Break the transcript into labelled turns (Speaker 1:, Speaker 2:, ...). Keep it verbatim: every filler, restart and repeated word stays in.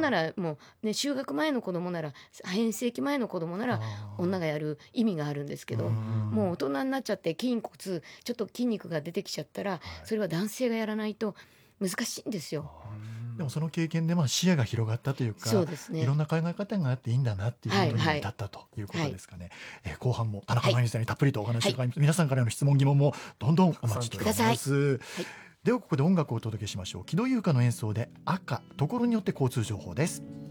Speaker 1: ならもう、ね、就学前の子供なら変声期前の子供なら女がやる意味があるんですけど、もう大人になっちゃって筋骨ちょっと筋肉が出てきちゃったら、それは男性がやらないと難しいんですよ。
Speaker 2: でもその経験でまあ視野が広がったというか、
Speaker 1: そうですね、
Speaker 2: いろんな考え方があっていいんだなっていうことに至ったということですかね。はいはい、えー、後半も田中真由美さんにたっぷりとお話を伺います。はい、皆さんからの質問疑問もどんどんお待ちしております。はい、ではここで音楽をお届けしましょう。木戸優香の演奏で赤、ところによって交通情報です。